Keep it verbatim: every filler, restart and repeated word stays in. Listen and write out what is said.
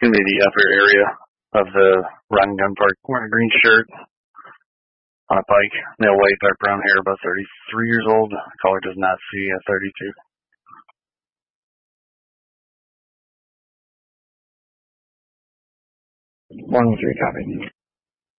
gonna be the upper area of the Rod and Gun Park. Wearing a green shirt on a bike, male weight, dark brown hair, about thirty-three years old. Caller does not see a thirty-two. one three, copy.